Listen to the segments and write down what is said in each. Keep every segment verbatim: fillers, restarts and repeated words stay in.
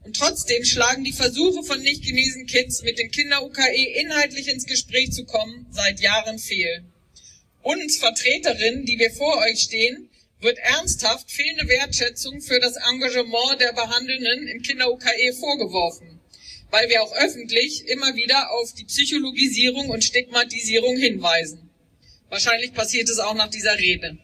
Und trotzdem schlagen die Versuche von nicht-Chinesen Kids, mit den Kinder-U K E inhaltlich ins Gespräch zu kommen, seit Jahren fehl. Uns Vertreterinnen, die wir vor euch stehen, wird ernsthaft fehlende Wertschätzung für das Engagement der Behandelnden im Kinder-U K E vorgeworfen, weil wir auch öffentlich immer wieder auf die Psychologisierung und Stigmatisierung hinweisen. Wahrscheinlich passiert es auch nach dieser Rede.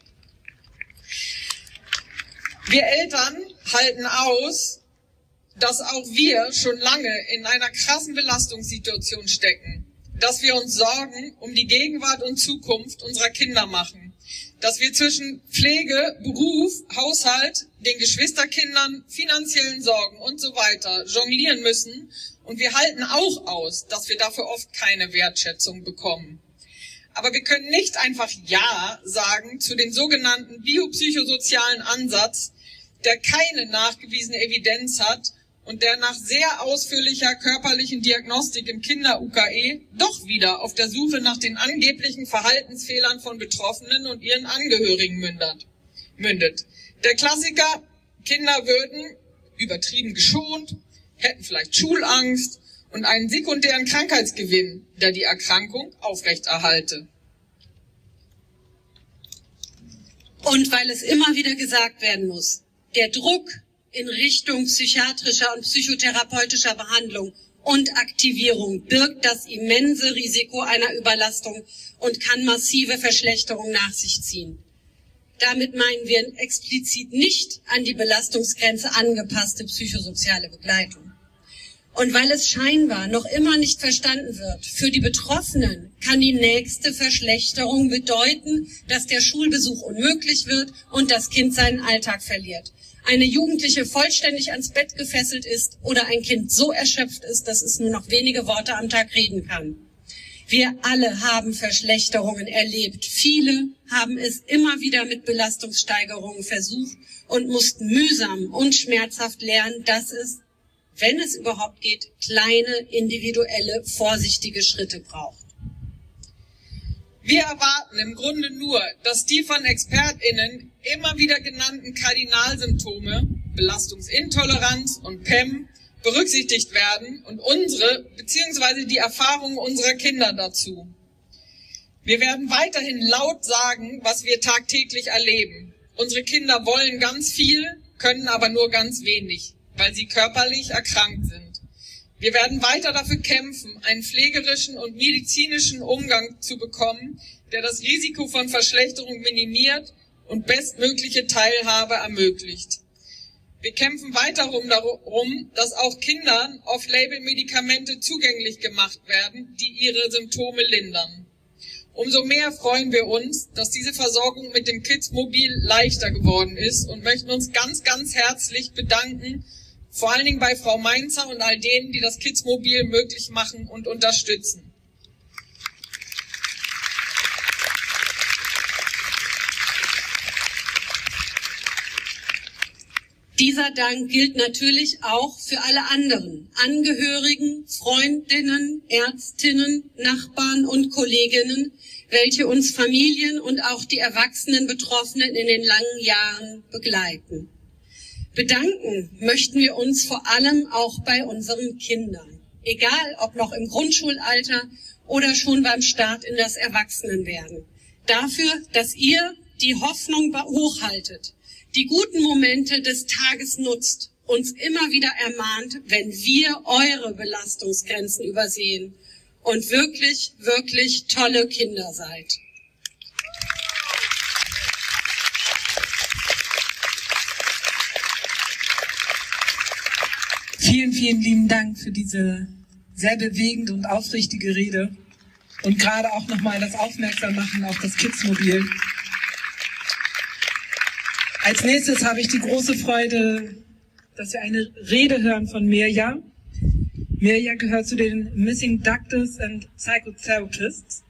Wir Eltern halten aus, dass auch wir schon lange in einer krassen Belastungssituation stecken, dass wir uns Sorgen um die Gegenwart und Zukunft unserer Kinder machen, dass wir zwischen Pflege, Beruf, Haushalt, den Geschwisterkindern, finanziellen Sorgen und so weiter jonglieren müssen, und wir halten auch aus, dass wir dafür oft keine Wertschätzung bekommen. Aber wir können nicht einfach Ja sagen zu dem sogenannten biopsychosozialen Ansatz, der keine nachgewiesene Evidenz hat und der nach sehr ausführlicher körperlichen Diagnostik im Kinder-U K E doch wieder auf der Suche nach den angeblichen Verhaltensfehlern von Betroffenen und ihren Angehörigen mündet. Der Klassiker: Kinder würden übertrieben geschont, hätten vielleicht Schulangst und einen sekundären Krankheitsgewinn, der die Erkrankung aufrechterhalte. Und weil es immer wieder gesagt werden muss, der Druck in Richtung psychiatrischer und psychotherapeutischer Behandlung und Aktivierung birgt das immense Risiko einer Überlastung und kann massive Verschlechterung nach sich ziehen. Damit meinen wir explizit nicht an die Belastungsgrenze angepasste psychosoziale Begleitung. Und weil es scheinbar noch immer nicht verstanden wird, für die Betroffenen kann die nächste Verschlechterung bedeuten, dass der Schulbesuch unmöglich wird und das Kind seinen Alltag verliert. Eine Jugendliche vollständig ans Bett gefesselt ist oder ein Kind so erschöpft ist, dass es nur noch wenige Worte am Tag reden kann. Wir alle haben Verschlechterungen erlebt. Viele haben es immer wieder mit Belastungssteigerungen versucht und mussten mühsam und schmerzhaft lernen, dass es, wenn es überhaupt geht, kleine, individuelle, vorsichtige Schritte braucht. Wir erwarten im Grunde nur, dass die von ExpertInnen immer wieder genannten Kardinalsymptome, Belastungsintoleranz und P E M, berücksichtigt werden und unsere bzw. die Erfahrungen unserer Kinder dazu. Wir werden weiterhin laut sagen, was wir tagtäglich erleben. Unsere Kinder wollen ganz viel, können aber nur ganz wenig, weil sie körperlich erkrankt sind. Wir werden weiter dafür kämpfen, einen pflegerischen und medizinischen Umgang zu bekommen, der das Risiko von Verschlechterung minimiert und bestmögliche Teilhabe ermöglicht. Wir kämpfen weiter darum, dass auch Kindern Off-Label-Medikamente zugänglich gemacht werden, die ihre Symptome lindern. Umso mehr freuen wir uns, dass diese Versorgung mit dem Kids-Mobil leichter geworden ist und möchten uns ganz, ganz herzlich bedanken, vor allen Dingen bei Frau Mainzer und all denen, die das Kids-Mobil möglich machen und unterstützen. Dieser Dank gilt natürlich auch für alle anderen Angehörigen, Freundinnen, Ärztinnen, Nachbarn und Kolleginnen, welche uns Familien und auch die erwachsenen Betroffenen in den langen Jahren begleiten. Bedanken möchten wir uns vor allem auch bei unseren Kindern, egal ob noch im Grundschulalter oder schon beim Start in das Erwachsenenwerden, dafür, dass ihr die Hoffnung hochhaltet, die guten Momente des Tages nutzt, uns immer wieder ermahnt, wenn wir eure Belastungsgrenzen übersehen und wirklich, wirklich tolle Kinder seid. Vielen, vielen lieben Dank für diese sehr bewegende und aufrichtige Rede und gerade auch nochmal das Aufmerksammachen auf das Kids-Mobil. Als nächstes habe ich die große Freude, dass wir eine Rede hören von Mirja. Mirja gehört zu den Missing Doctors and Psychotherapists.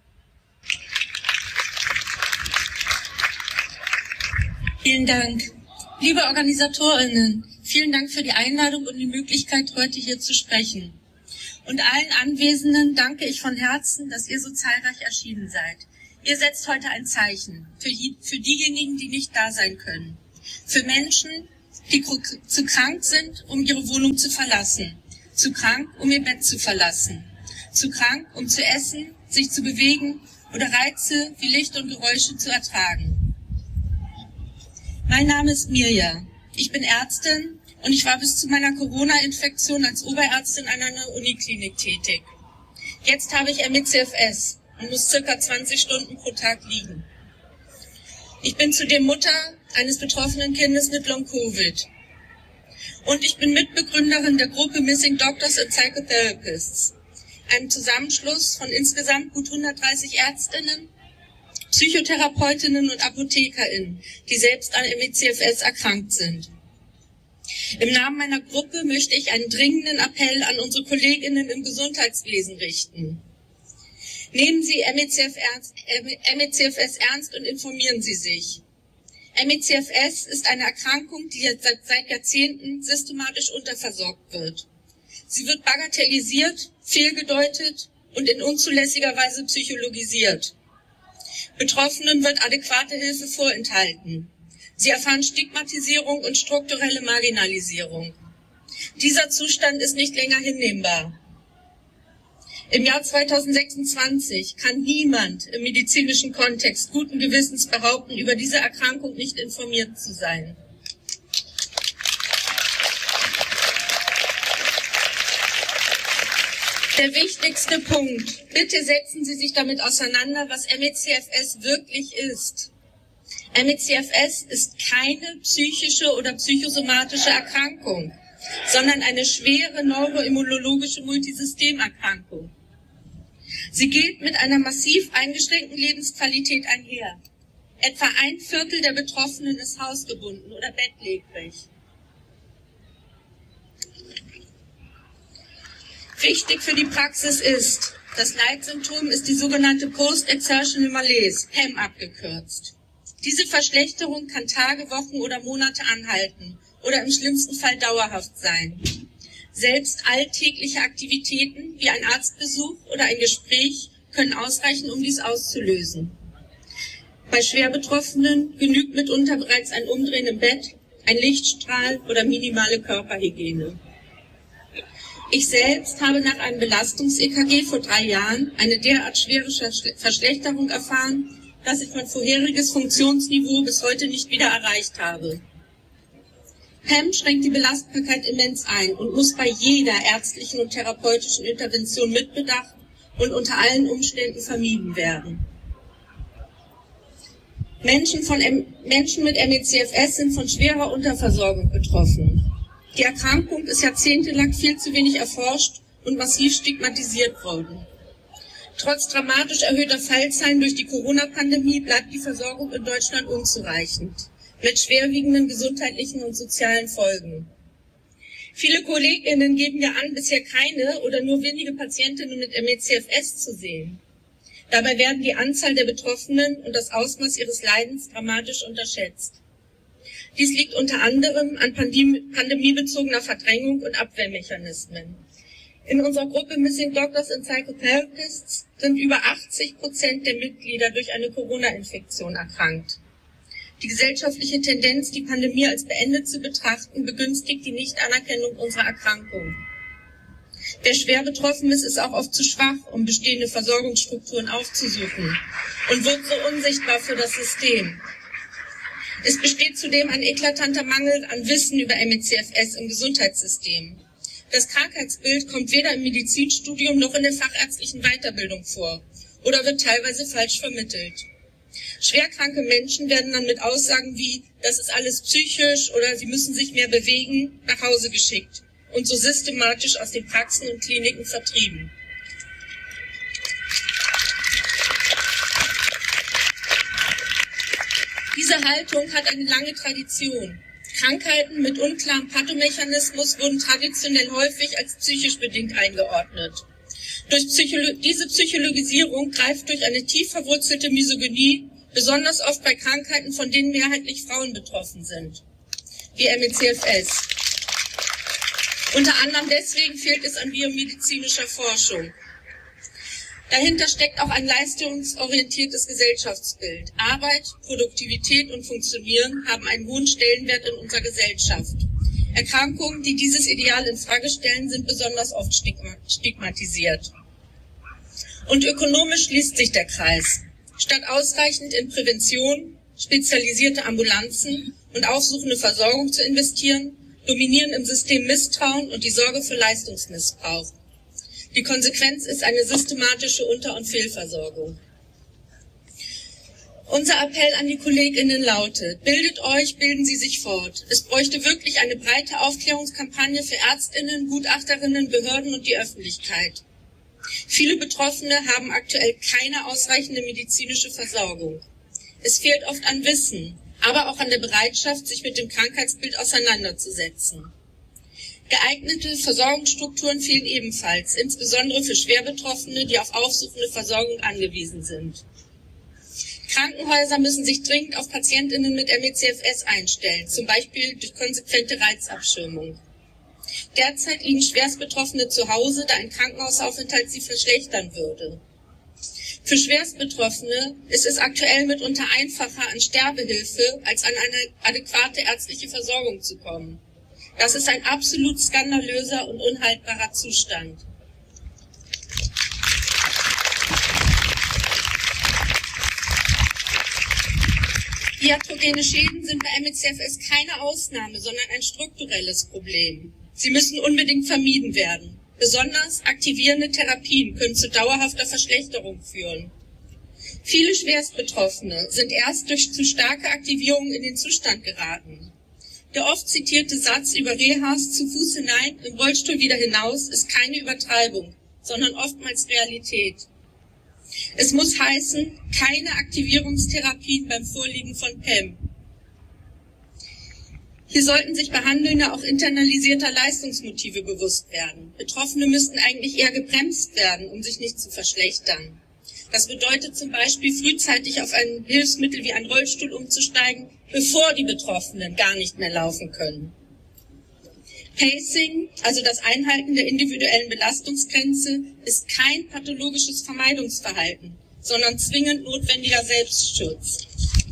Vielen Dank. Liebe OrganisatorInnen, vielen Dank für die Einladung und die Möglichkeit, heute hier zu sprechen. Und allen Anwesenden danke ich von Herzen, dass ihr so zahlreich erschienen seid. Ihr setzt heute ein Zeichen für, die, für diejenigen, die nicht da sein können. Für Menschen, die zu krank sind, um ihre Wohnung zu verlassen, zu krank, um ihr Bett zu verlassen, zu krank, um zu essen, sich zu bewegen oder Reize wie Licht und Geräusche zu ertragen. Mein Name ist Mirja. Ich bin Ärztin und ich war bis zu meiner Corona-Infektion als Oberärztin an einer Uniklinik tätig. Jetzt habe ich M E C F S und muss circa zwanzig Stunden pro Tag liegen. Ich bin zudem Mutter eines betroffenen Kindes mit Long-Covid. Und ich bin Mitbegründerin der Gruppe Missing Doctors and Psychotherapists, einem Zusammenschluss von insgesamt gut hundertdreißig Ärztinnen, Psychotherapeutinnen und ApothekerInnen, die selbst an M E C F S erkrankt sind. Im Namen meiner Gruppe möchte ich einen dringenden Appell an unsere KollegInnen im Gesundheitswesen richten. Nehmen Sie M E C F S ernst und informieren Sie sich. M E C F S ist eine Erkrankung, die jetzt seit Jahrzehnten systematisch unterversorgt wird. Sie wird bagatellisiert, fehlgedeutet und in unzulässiger Weise psychologisiert. Betroffenen wird adäquate Hilfe vorenthalten. Sie erfahren Stigmatisierung und strukturelle Marginalisierung. Dieser Zustand ist nicht länger hinnehmbar. Im Jahr zweitausendsechsundzwanzig kann niemand im medizinischen Kontext guten Gewissens behaupten, über diese Erkrankung nicht informiert zu sein. Der wichtigste Punkt: Bitte setzen Sie sich damit auseinander, was M E C F S wirklich ist. M E C F S ist keine psychische oder psychosomatische Erkrankung, sondern eine schwere neuroimmunologische Multisystemerkrankung. Sie geht mit einer massiv eingeschränkten Lebensqualität einher. Etwa ein Viertel der Betroffenen ist hausgebunden oder bettlägerig. Wichtig für die Praxis ist, das Leitsymptom ist die sogenannte Post-Exertional Malaise, P E M abgekürzt. Diese Verschlechterung kann Tage, Wochen oder Monate anhalten oder im schlimmsten Fall dauerhaft sein. Selbst alltägliche Aktivitäten wie ein Arztbesuch oder ein Gespräch können ausreichen, um dies auszulösen. Bei Schwerbetroffenen genügt mitunter bereits ein Umdrehen im Bett, ein Lichtstrahl oder minimale Körperhygiene. Ich selbst habe nach einem Belastungs-E K G vor drei Jahren eine derart schwere Verschlechterung erfahren, dass ich mein vorheriges Funktionsniveau bis heute nicht wieder erreicht habe. P E M schränkt die Belastbarkeit immens ein und muss bei jeder ärztlichen und therapeutischen Intervention mitbedacht und unter allen Umständen vermieden werden. Menschen, von M Menschen mit M E C F S sind von schwerer Unterversorgung betroffen. Die Erkrankung ist jahrzehntelang viel zu wenig erforscht und massiv stigmatisiert worden. Trotz dramatisch erhöhter Fallzahlen durch die Corona-Pandemie bleibt die Versorgung in Deutschland unzureichend, mit schwerwiegenden gesundheitlichen und sozialen Folgen. Viele KollegInnen geben ja an, bisher keine oder nur wenige Patientinnen mit M E C F S zu sehen. Dabei werden die Anzahl der Betroffenen und das Ausmaß ihres Leidens dramatisch unterschätzt. Dies liegt unter anderem an pandemie- pandemiebezogener Verdrängung und Abwehrmechanismen. In unserer Gruppe Missing Doctors and Psychotherapists sind über achtzig Prozent der Mitglieder durch eine Corona-Infektion erkrankt. Die gesellschaftliche Tendenz, die Pandemie als beendet zu betrachten, begünstigt die Nichtanerkennung unserer Erkrankung. Wer schwer betroffen ist, ist auch oft zu schwach, um bestehende Versorgungsstrukturen aufzusuchen und wird so unsichtbar für das System. Es besteht zudem ein eklatanter Mangel an Wissen über M E C F S im Gesundheitssystem. Das Krankheitsbild kommt weder im Medizinstudium noch in der fachärztlichen Weiterbildung vor oder wird teilweise falsch vermittelt. Schwerkranke Menschen werden dann mit Aussagen wie, das ist alles psychisch oder sie müssen sich mehr bewegen, nach Hause geschickt und so systematisch aus den Praxen und Kliniken vertrieben. Diese Haltung hat eine lange Tradition. Krankheiten mit unklarem Pathomechanismus wurden traditionell häufig als psychisch bedingt eingeordnet. Durch Psycholo- diese Psychologisierung greift durch eine tief verwurzelte Misogynie besonders oft bei Krankheiten, von denen mehrheitlich Frauen betroffen sind, wie M E C F S. Unter anderem deswegen fehlt es an biomedizinischer Forschung. Dahinter steckt auch ein leistungsorientiertes Gesellschaftsbild. Arbeit, Produktivität und Funktionieren haben einen hohen Stellenwert in unserer Gesellschaft. Erkrankungen, die dieses Ideal in Frage stellen, sind besonders oft stigmatisiert. Und ökonomisch schließt sich der Kreis. Statt ausreichend in Prävention, spezialisierte Ambulanzen und aufsuchende Versorgung zu investieren, dominieren im System Misstrauen und die Sorge für Leistungsmissbrauch. Die Konsequenz ist eine systematische Unter- und Fehlversorgung. Unser Appell an die KollegInnen lautet: Bildet euch, bilden Sie sich fort. Es bräuchte wirklich eine breite Aufklärungskampagne für ÄrztInnen, Gutachterinnen, Behörden und die Öffentlichkeit. Viele Betroffene haben aktuell keine ausreichende medizinische Versorgung. Es fehlt oft an Wissen, aber auch an der Bereitschaft, sich mit dem Krankheitsbild auseinanderzusetzen. Geeignete Versorgungsstrukturen fehlen ebenfalls, insbesondere für Schwerbetroffene, die auf aufsuchende Versorgung angewiesen sind. Krankenhäuser müssen sich dringend auf PatientInnen mit M E C F S einstellen, zum Beispiel durch konsequente Reizabschirmung. Derzeit liegen Schwerstbetroffene zu Hause, da ein Krankenhausaufenthalt sie verschlechtern würde. Für Schwerstbetroffene ist es aktuell mitunter einfacher, an Sterbehilfe als an eine adäquate ärztliche Versorgung zu kommen. Das ist ein absolut skandalöser und unhaltbarer Zustand. Iatrogene Schäden sind bei M E C F S keine Ausnahme, sondern ein strukturelles Problem. Sie müssen unbedingt vermieden werden. Besonders aktivierende Therapien können zu dauerhafter Verschlechterung führen. Viele Schwerstbetroffene sind erst durch zu starke Aktivierung in den Zustand geraten. Der oft zitierte Satz über Rehas zu Fuß hinein, im Rollstuhl wieder hinaus ist keine Übertreibung, sondern oftmals Realität. Es muss heißen, keine Aktivierungstherapien beim Vorliegen von P E M. Hier sollten sich Behandelnde auch internalisierter Leistungsmotive bewusst werden. Betroffene müssten eigentlich eher gebremst werden, um sich nicht zu verschlechtern. Das bedeutet zum Beispiel, frühzeitig auf ein Hilfsmittel wie ein Rollstuhl umzusteigen, bevor die Betroffenen gar nicht mehr laufen können. Pacing, also das Einhalten der individuellen Belastungsgrenze, ist kein pathologisches Vermeidungsverhalten, sondern zwingend notwendiger Selbstschutz.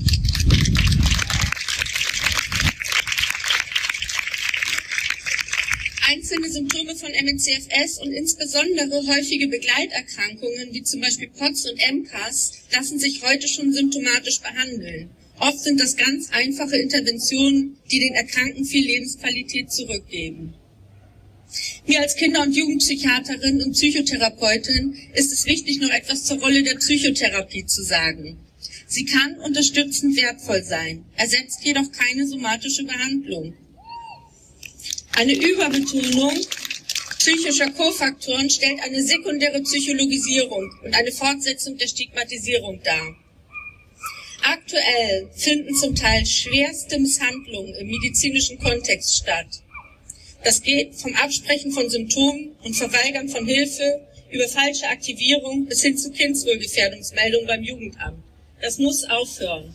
Einzelne Symptome von M E C F S und insbesondere häufige Begleiterkrankungen wie zum Beispiel P O T S und M C A S lassen sich heute schon symptomatisch behandeln. Oft sind das ganz einfache Interventionen, die den Erkrankten viel Lebensqualität zurückgeben. Mir als Kinder- und Jugendpsychiaterin und Psychotherapeutin ist es wichtig, noch etwas zur Rolle der Psychotherapie zu sagen. Sie kann unterstützend wertvoll sein, ersetzt jedoch keine somatische Behandlung. Eine Überbetonung psychischer Kofaktoren stellt eine sekundäre Psychologisierung und eine Fortsetzung der Stigmatisierung dar. Aktuell finden zum Teil schwerste Misshandlungen im medizinischen Kontext statt. Das geht vom Absprechen von Symptomen und Verweigern von Hilfe über falsche Aktivierung bis hin zu Kindswohlgefährdungsmeldungen beim Jugendamt. Das muss aufhören.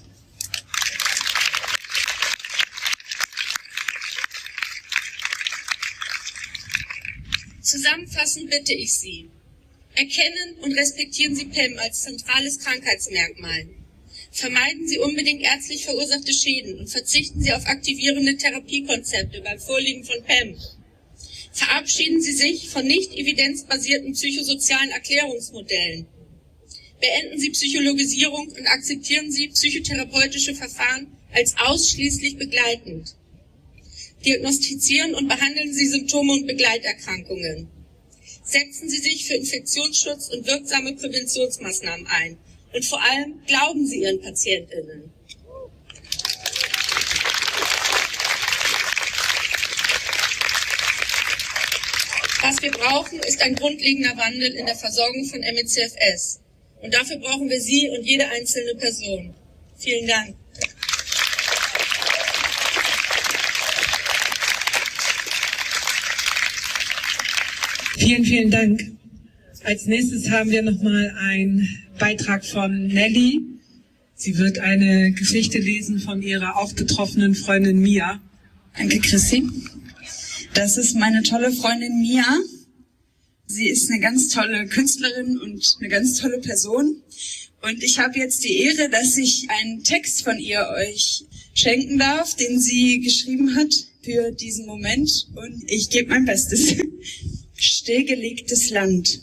Zusammenfassend bitte ich Sie: Erkennen und respektieren Sie P E M als zentrales Krankheitsmerkmal. Vermeiden Sie unbedingt ärztlich verursachte Schäden und verzichten Sie auf aktivierende Therapiekonzepte beim Vorliegen von P E M. Verabschieden Sie sich von nicht evidenzbasierten psychosozialen Erklärungsmodellen. Beenden Sie Psychologisierung und akzeptieren Sie psychotherapeutische Verfahren als ausschließlich begleitend. Diagnostizieren und behandeln Sie Symptome und Begleiterkrankungen. Setzen Sie sich für Infektionsschutz und wirksame Präventionsmaßnahmen ein. Und vor allem glauben Sie Ihren PatientInnen. Was wir brauchen, ist ein grundlegender Wandel in der Versorgung von M E C F S. Und dafür brauchen wir Sie und jede einzelne Person. Vielen Dank. Vielen, vielen Dank. Als nächstes haben wir nochmal einen Beitrag von Nelly. Sie wird eine Geschichte lesen von ihrer auch betroffenen Freundin Mia. Danke, Chrissy. Das ist meine tolle Freundin Mia. Sie ist eine ganz tolle Künstlerin und eine ganz tolle Person. Und ich habe jetzt die Ehre, dass ich einen Text von ihr euch schenken darf, den sie geschrieben hat für diesen Moment. Und ich gebe mein Bestes. Stillgelegtes Land.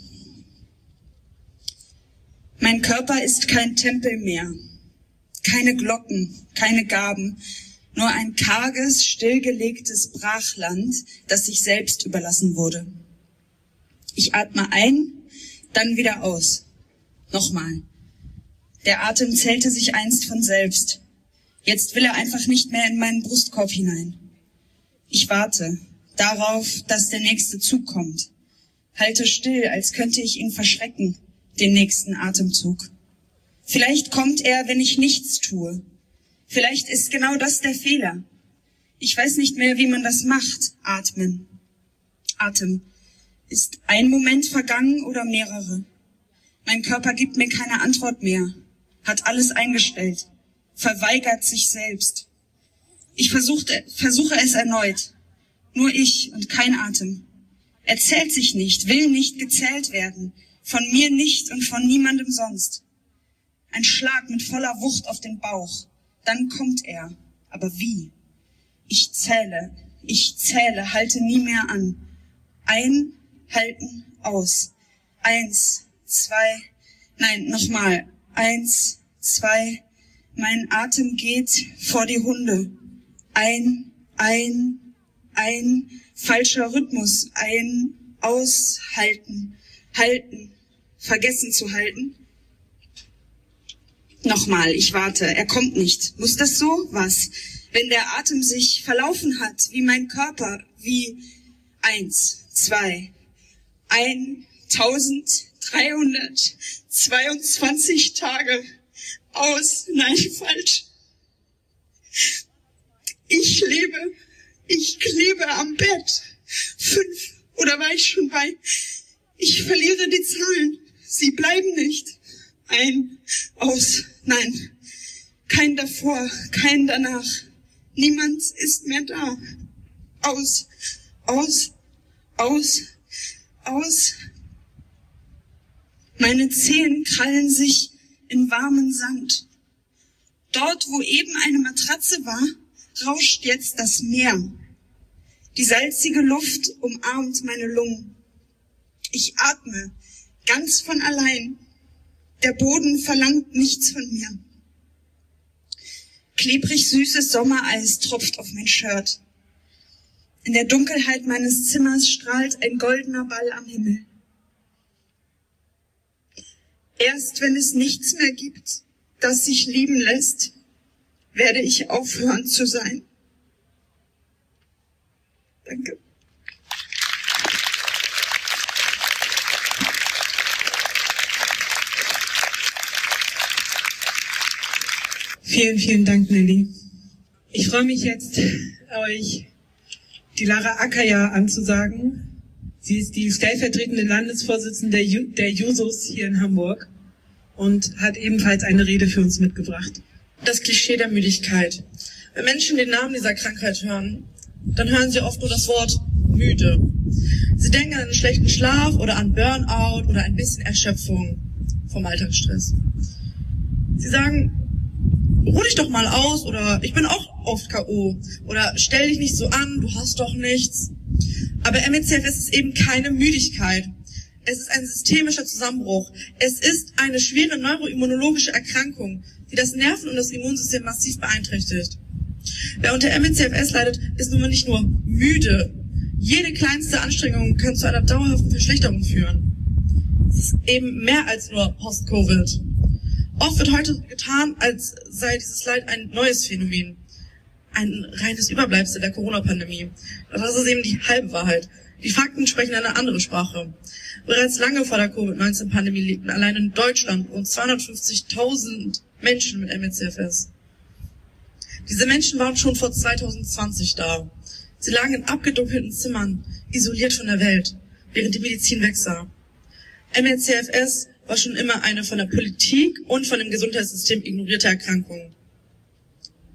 Mein Körper ist kein Tempel mehr. Keine Glocken, keine Gaben. Nur ein karges, stillgelegtes Brachland, das sich selbst überlassen wurde. Ich atme ein, dann wieder aus. Nochmal. Der Atem zählte sich einst von selbst. Jetzt will er einfach nicht mehr in meinen Brustkorb hinein. Ich warte darauf, dass der nächste Zug kommt. Halte still, als könnte ich ihn verschrecken, den nächsten Atemzug. Vielleicht kommt er, wenn ich nichts tue. Vielleicht ist genau das der Fehler. Ich weiß nicht mehr, wie man das macht. Atmen. Atem. Ist ein Moment vergangen oder mehrere? Mein Körper gibt mir keine Antwort mehr, hat alles eingestellt, verweigert sich selbst. Ich versuchte, versuche es erneut. Nur ich und kein Atem. Er zählt sich nicht, will nicht gezählt werden. Von mir nicht und von niemandem sonst. Ein Schlag mit voller Wucht auf den Bauch. Dann kommt er. Aber wie? Ich zähle, ich zähle, halte nie mehr an. Ein, halten, aus. Eins, zwei, nein, nochmal. Eins, zwei, mein Atem geht vor die Hunde. Ein, ein, ein, falscher Rhythmus. Ein, aushalten, halten, vergessen zu halten. Nochmal, ich warte, er kommt nicht. Muss das so? Was? Wenn der Atem sich verlaufen hat, wie mein Körper, wie eins, zwei, eintausenddreihundertzweiundzwanzig Tage aus, nein, falsch. Ich lebe, ich klebe am Bett. Fünf, oder war ich schon bei? Ich verliere die Zahlen, sie bleiben nicht. Ein, aus, nein, kein davor, kein danach. Niemand ist mehr da. Aus, aus, aus, aus. Meine Zehen krallen sich in warmen Sand. Dort, wo eben eine Matratze war, rauscht jetzt das Meer. Die salzige Luft umarmt meine Lungen. Ich atme, ganz von allein. Der Boden verlangt nichts von mir. Klebrig süßes Sommereis tropft auf mein Shirt. In der Dunkelheit meines Zimmers strahlt ein goldener Ball am Himmel. Erst wenn es nichts mehr gibt, das sich lieben lässt, werde ich aufhören zu sein. Danke. Vielen, vielen Dank, Nelly. Ich freue mich jetzt, euch die Lara Akaya anzusagen. Sie ist die stellvertretende Landesvorsitzende der, Ju- der Jusos hier in Hamburg und hat ebenfalls eine Rede für uns mitgebracht. Das Klischee der Müdigkeit. Wenn Menschen den Namen dieser Krankheit hören, dann hören sie oft nur das Wort müde. Sie denken an einen schlechten Schlaf oder an Burnout oder ein bisschen Erschöpfung vom Alltagsstress. Sie sagen, ruh dich doch mal aus oder ich bin auch oft K O oder stell dich nicht so an, du hast doch nichts. Aber M E C F S ist eben keine Müdigkeit. Es ist ein systemischer Zusammenbruch. Es ist eine schwere neuroimmunologische Erkrankung, die das Nerven- und das Immunsystem massiv beeinträchtigt. Wer unter M E C F S leidet, ist nun mal nicht nur müde. Jede kleinste Anstrengung kann zu einer dauerhaften Verschlechterung führen. Es ist eben mehr als nur Post-Covid. Oft wird heute getan, als sei dieses Leid ein neues Phänomen. Ein reines Überbleibsel der Corona-Pandemie. Doch das ist eben die halbe Wahrheit. Die Fakten sprechen eine andere Sprache. Bereits lange vor der Covid neunzehn Pandemie lebten allein in Deutschland rund zweihundertfünfzigtausend Menschen mit M E C F S. Diese Menschen waren schon vor zweitausendzwanzig da. Sie lagen in abgedunkelten Zimmern, isoliert von der Welt, während die Medizin wegsah. M E C F S war schon immer eine von der Politik und von dem Gesundheitssystem ignorierte Erkrankung.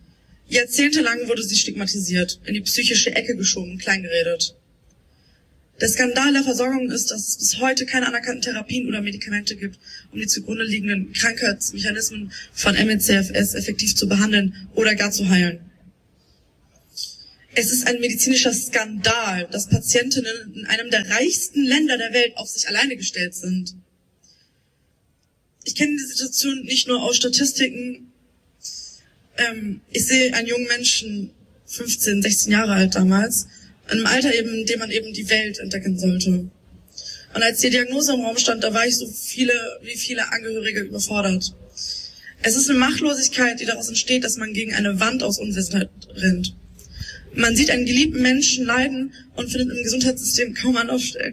Jahrzehntelang wurde sie stigmatisiert, in die psychische Ecke geschoben, kleingeredet. Der Skandal der Versorgung ist, dass es bis heute keine anerkannten Therapien oder Medikamente gibt, um die zugrunde liegenden Krankheitsmechanismen von M E C F S effektiv zu behandeln oder gar zu heilen. Es ist ein medizinischer Skandal, dass Patientinnen in einem der reichsten Länder der Welt auf sich alleine gestellt sind. Ich kenne die Situation nicht nur aus Statistiken. Ähm, ich sehe einen jungen Menschen, fünfzehn, sechzehn Jahre alt damals, in einem Alter eben, in dem man eben die Welt entdecken sollte. Und als die Diagnose im Raum stand, da war ich so viele, wie viele Angehörige überfordert. Es ist eine Machtlosigkeit, die daraus entsteht, dass man gegen eine Wand aus Unwissenheit rennt. Man sieht einen geliebten Menschen leiden und findet im Gesundheitssystem kaum Anlaufstellen.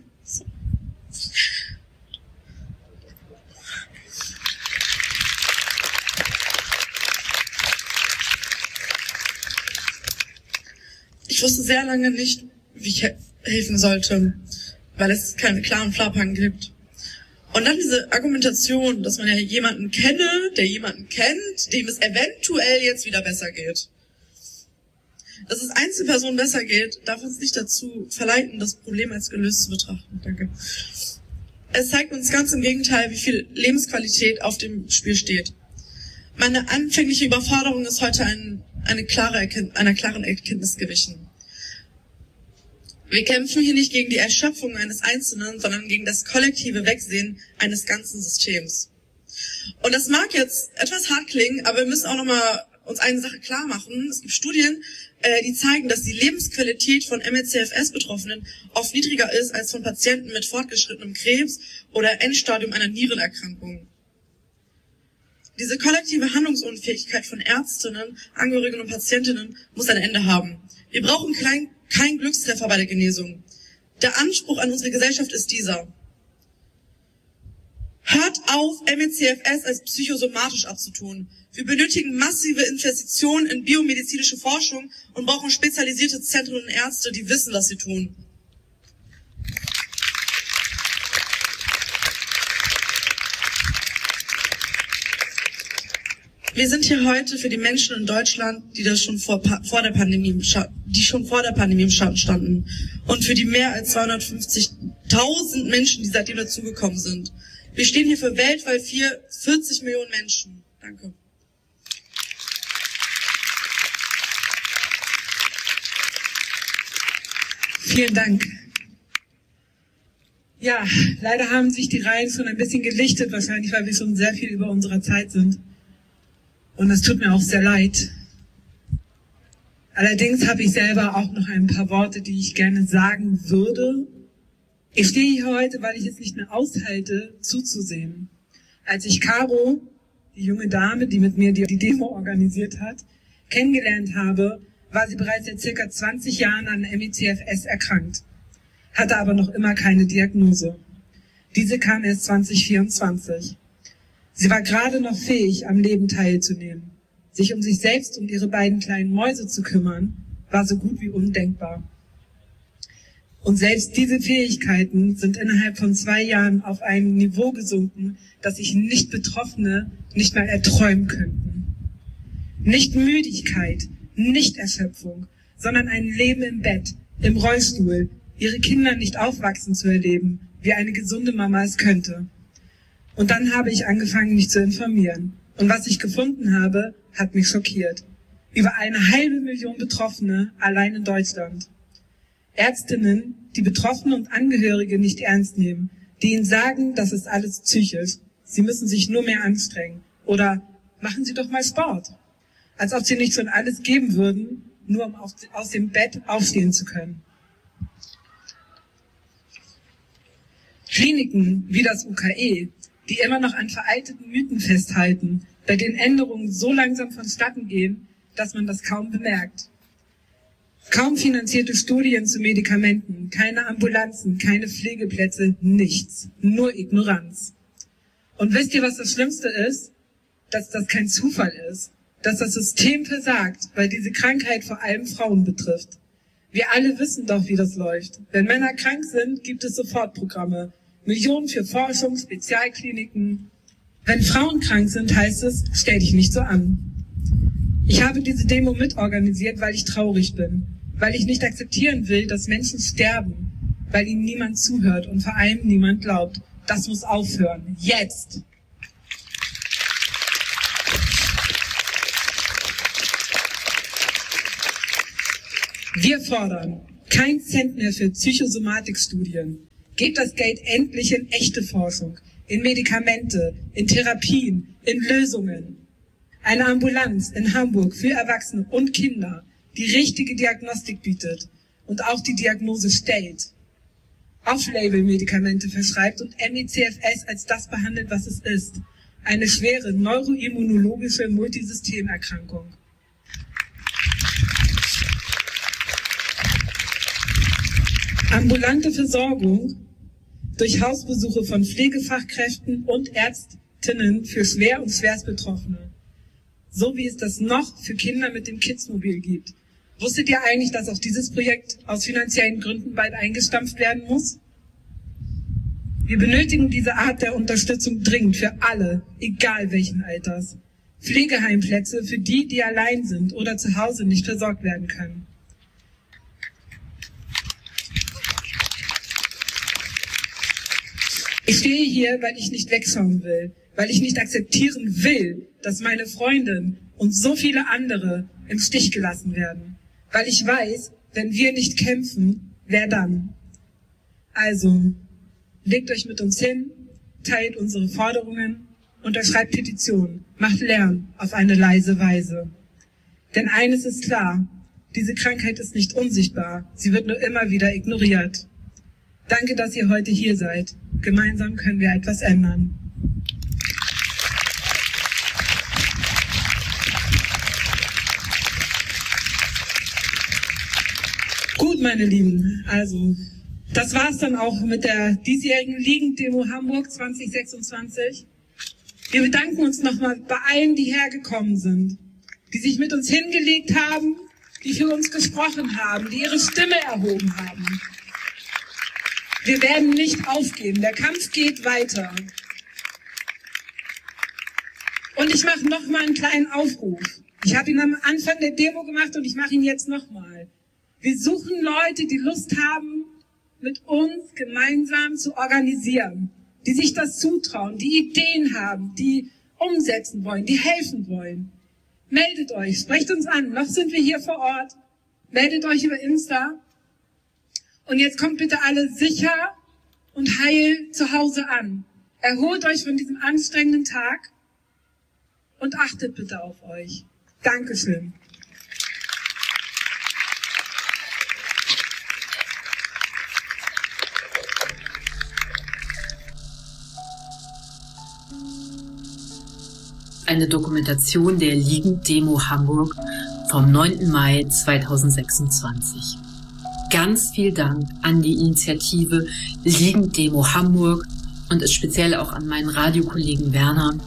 Ich wusste sehr lange nicht, wie ich he- helfen sollte, weil es keine klaren Fahrplan gibt. Und dann diese Argumentation, dass man ja jemanden kenne, der jemanden kennt, dem es eventuell jetzt wieder besser geht. Dass es Einzelpersonen besser geht, darf uns nicht dazu verleiten, das Problem als gelöst zu betrachten. Danke. Es zeigt uns ganz im Gegenteil, wie viel Lebensqualität auf dem Spiel steht. Meine anfängliche Überforderung ist heute ein, eine klare Erkennt- einer klaren Erkenntnis gewichen. Wir kämpfen hier nicht gegen die Erschöpfung eines Einzelnen, sondern gegen das kollektive Wegsehen eines ganzen Systems. Und das mag jetzt etwas hart klingen, aber wir müssen auch nochmal uns eine Sache klar machen. Es gibt Studien, äh, die zeigen, dass die Lebensqualität von M E C F S-Betroffenen oft niedriger ist als von Patienten mit fortgeschrittenem Krebs oder Endstadium einer Nierenerkrankung. Diese kollektive Handlungsunfähigkeit von Ärztinnen, Angehörigen und Patientinnen muss ein Ende haben. Wir brauchen kein, kein Glückstreffer bei der Genesung. Der Anspruch an unsere Gesellschaft ist dieser. Hört auf, M E C F S als psychosomatisch abzutun. Wir benötigen massive Investitionen in biomedizinische Forschung und brauchen spezialisierte Zentren und Ärzte, die wissen, was sie tun. Wir sind hier heute für die Menschen in Deutschland, die das schon vor, vor der Pandemie, die schon vor der Pandemie im Schatten standen, und für die mehr als zweihundertfünfzigtausend Menschen, die seitdem dazugekommen sind. Wir stehen hier für weltweit vierzig Millionen Menschen. Danke. Vielen Dank. Ja, leider haben sich die Reihen schon ein bisschen gelichtet, wahrscheinlich, weil wir schon sehr viel über unserer Zeit sind. Und es tut mir auch sehr leid. Allerdings habe ich selber auch noch ein paar Worte, die ich gerne sagen würde. Ich stehe hier heute, weil ich es nicht mehr aushalte, zuzusehen. Als ich Caro, die junge Dame, die mit mir die, die Demo organisiert hat, kennengelernt habe, war sie bereits seit circa zwanzig Jahren an M E C F S erkrankt, hatte aber noch immer keine Diagnose. Diese kam erst zwanzig vierundzwanzig. Sie war gerade noch fähig, am Leben teilzunehmen. Sich um sich selbst und ihre beiden kleinen Mäuse zu kümmern, war so gut wie undenkbar. Und selbst diese Fähigkeiten sind innerhalb von zwei Jahren auf ein Niveau gesunken, das sich Nicht-Betroffene nicht mal erträumen könnten. Nicht Müdigkeit, nicht Erschöpfung, sondern ein Leben im Bett, im Rollstuhl, ihre Kinder nicht aufwachsen zu erleben, wie eine gesunde Mama es könnte. Und dann habe ich angefangen, mich zu informieren. Und was ich gefunden habe, hat mich schockiert. Über eine halbe Million Betroffene allein in Deutschland. Ärztinnen, die Betroffene und Angehörige nicht ernst nehmen, die ihnen sagen, das ist alles psychisch. Sie müssen sich nur mehr anstrengen. Oder machen Sie doch mal Sport. Als ob sie nicht schon alles geben würden, nur um aus dem Bett aufstehen zu können. Kliniken wie das U K E, die immer noch an veralteten Mythen festhalten, bei denen Änderungen so langsam vonstatten gehen, dass man das kaum bemerkt. Kaum finanzierte Studien zu Medikamenten, keine Ambulanzen, keine Pflegeplätze, nichts, nur Ignoranz. Und wisst ihr, was das Schlimmste ist? Dass das kein Zufall ist, dass das System versagt, weil diese Krankheit vor allem Frauen betrifft. Wir alle wissen doch, wie das läuft. Wenn Männer krank sind, gibt es Sofortprogramme. Millionen für Forschung, Spezialkliniken. Wenn Frauen krank sind, heißt es, stell dich nicht so an. Ich habe diese Demo mitorganisiert, weil ich traurig bin. Weil ich nicht akzeptieren will, dass Menschen sterben. weil ihnen niemand zuhört und vor allem niemand glaubt. Das muss aufhören. Jetzt! Wir fordern kein Cent mehr für Psychosomatikstudien. Gebt das Geld endlich in echte Forschung, in Medikamente, in Therapien, in Lösungen. Eine Ambulanz in Hamburg für Erwachsene und Kinder, die richtige Diagnostik bietet und auch die Diagnose stellt. Off-Label-Medikamente verschreibt und M E C F S als das behandelt, was es ist. Eine schwere neuroimmunologische Multisystemerkrankung. Ambulante Versorgung durch Hausbesuche von Pflegefachkräften und Ärztinnen für schwer und schwerstbetroffene. So wie es das noch für Kinder mit dem Kidsmobil gibt. Wusstet ihr eigentlich, dass auch dieses Projekt aus finanziellen Gründen bald eingestampft werden muss? Wir benötigen diese Art der Unterstützung dringend für alle, egal welchen Alters. Pflegeheimplätze für die, die allein sind oder zu Hause nicht versorgt werden können. Ich stehe hier, weil ich nicht wegschauen will, weil ich nicht akzeptieren will, dass meine Freundin und so viele andere im Stich gelassen werden. Weil ich weiß, wenn wir nicht kämpfen, wer dann? Also, legt euch mit uns hin, teilt unsere Forderungen, unterschreibt Petitionen, macht Lärm auf eine leise Weise. Denn eines ist klar, diese Krankheit ist nicht unsichtbar, sie wird nur immer wieder ignoriert. Danke, dass ihr heute hier seid. Gemeinsam können wir etwas ändern. Gut, meine Lieben, also das war's dann auch mit der diesjährigen Liegen-Demo Hamburg zwanzig sechsundzwanzig. Wir bedanken uns nochmal bei allen, die hergekommen sind, die sich mit uns hingelegt haben, die für uns gesprochen haben, die ihre Stimme erhoben haben. Wir werden nicht aufgeben. Der Kampf geht weiter. Und ich mache noch mal einen kleinen Aufruf. Ich habe ihn am Anfang der Demo gemacht und ich mache ihn jetzt noch mal. Wir suchen Leute, die Lust haben, mit uns gemeinsam zu organisieren, die sich das zutrauen, die Ideen haben, die umsetzen wollen, die helfen wollen. Meldet euch, sprecht uns an. Noch sind wir hier vor Ort. Meldet euch über Insta. Und jetzt kommt bitte alle sicher und heil zu Hause an. Erholt euch von diesem anstrengenden Tag und achtet bitte auf euch. Dankeschön. Eine Dokumentation der Liegen-Demo Hamburg vom neunten Mai zweitausendsechsundzwanzig. Ganz viel Dank an die Initiative Liegen-Demo Hamburg und speziell auch an meinen Radiokollegen Werner.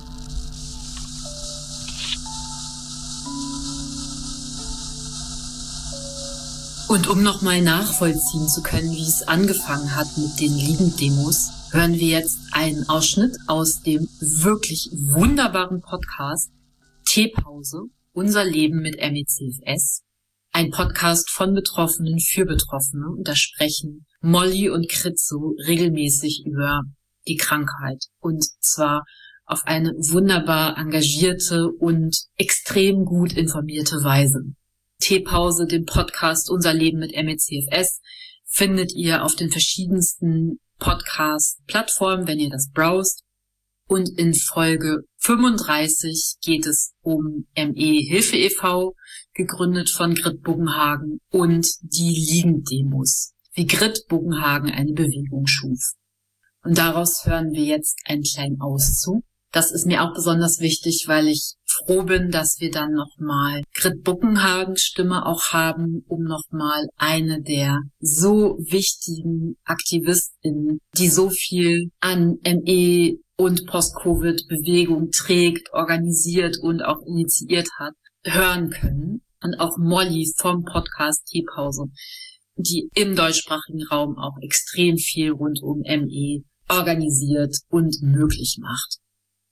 Und um nochmal nachvollziehen zu können, wie es angefangen hat mit den Liegen-Demos, hören wir jetzt einen Ausschnitt aus dem wirklich wunderbaren Podcast Teepause, unser Leben mit M E C F S. Ein Podcast von Betroffenen für Betroffene. Und da sprechen Molly und Kritzo regelmäßig über die Krankheit. Und zwar auf eine wunderbar engagierte und extrem gut informierte Weise. Teepause, den Podcast Unser Leben mit M E C F S, findet ihr auf den verschiedensten Podcast-Plattformen, wenn ihr das browst. Und in Folge fünfunddreißig geht es um M E-Hilfe e V, gegründet von Grit Buggenhagen, und die Liegen-Demos, wie Grit Buggenhagen eine Bewegung schuf. Und daraus hören wir jetzt einen kleinen Auszug. Das ist mir auch besonders wichtig, weil ich froh bin, dass wir dann nochmal Grit Buggenhagens Stimme auch haben, um nochmal eine der so wichtigen AktivistInnen, die so viel an M E und Post-Covid-Bewegung trägt, organisiert und auch initiiert hat, hören können. Und auch Molly vom Podcast Teepause, die im deutschsprachigen Raum auch extrem viel rund um M E organisiert und möglich macht.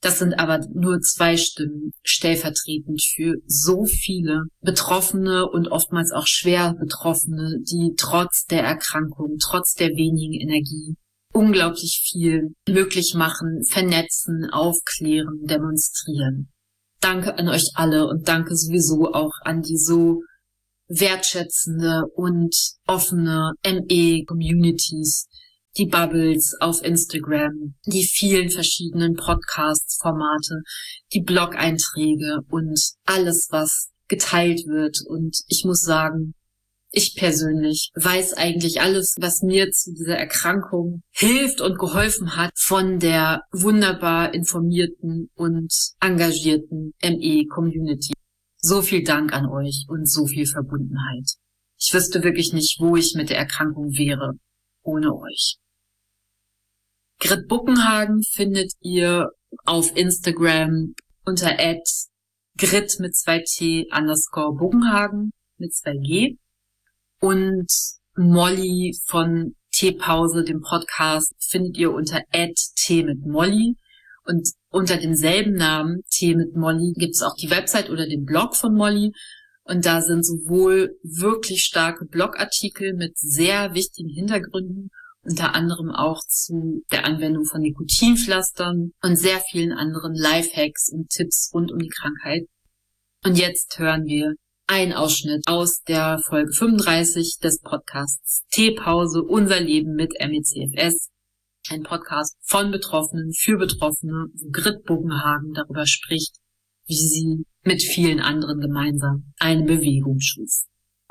Das sind aber nur zwei Stimmen, stellvertretend für so viele Betroffene und oftmals auch schwer Betroffene, die trotz der Erkrankung, trotz der wenigen Energie unglaublich viel möglich machen, vernetzen, aufklären, demonstrieren. Danke an euch alle und danke sowieso auch an die so wertschätzende und offene M E-Communities, die Bubbles auf Instagram, die vielen verschiedenen Podcast-Formate, die Blog-Einträge und alles, was geteilt wird. Und ich muss sagen, ich persönlich weiß eigentlich alles, was mir zu dieser Erkrankung hilft und geholfen hat von der wunderbar informierten und engagierten M E-Community. So viel Dank an euch und so viel Verbundenheit. Ich wüsste wirklich nicht, wo ich mit der Erkrankung wäre ohne euch. Grit Buckenhagen findet ihr auf Instagram unter at grit mit zwei t underscore Buckenhagen mit zwei g. Und Molly von Teepause, dem Podcast, findet ihr unter at t mit Molly. Und unter demselben Namen, Tee mit Molly, gibt es auch die Website oder den Blog von Molly. Und da sind sowohl wirklich starke Blogartikel mit sehr wichtigen Hintergründen, unter anderem auch zu der Anwendung von Nikotinpflastern und sehr vielen anderen Lifehacks und Tipps rund um die Krankheit. Und jetzt hören wir einen Ausschnitt aus der Folge fünfunddreißig des Podcasts Teepause, unser Leben mit M E C F S. Ein Podcast von Betroffenen für Betroffene, wo Grit Buckenhagen darüber spricht, wie sie mit vielen anderen gemeinsam eine Bewegung schuf.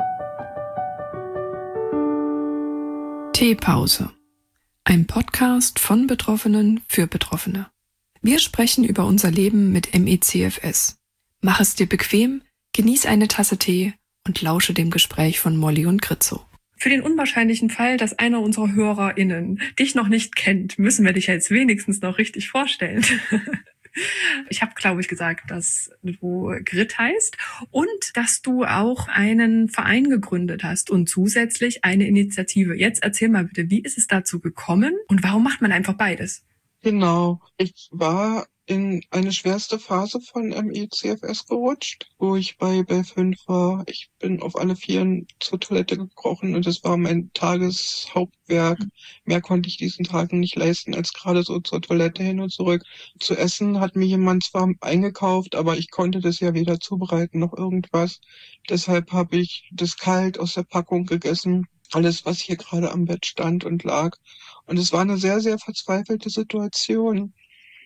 Teepause. Ein Podcast von Betroffenen für Betroffene. Wir sprechen über unser Leben mit M E C F S. Mach es dir bequem, genieß eine Tasse Tee und lausche dem Gespräch von Molly und Gritzo. Für den unwahrscheinlichen Fall, dass einer unserer HörerInnen dich noch nicht kennt, müssen wir dich jetzt wenigstens noch richtig vorstellen. Ich habe, glaube ich, gesagt, dass du Grit heißt und dass du auch einen Verein gegründet hast und zusätzlich eine Initiative. Jetzt erzähl mal bitte, wie ist es dazu gekommen und warum macht man einfach beides? Genau, ich war in eine schwerste Phase von M E C F S gerutscht, wo ich bei B fünf war. Ich bin auf alle Vieren zur Toilette gekrochen und es war mein Tageshauptwerk. Mehr konnte ich diesen Tagen nicht leisten, als gerade so zur Toilette hin und zurück. Zu essen hat mir jemand zwar eingekauft, aber ich konnte das ja weder zubereiten noch irgendwas. Deshalb habe ich das kalt aus der Packung gegessen. Alles, was hier gerade am Bett stand und lag. Und es war eine sehr, sehr verzweifelte Situation.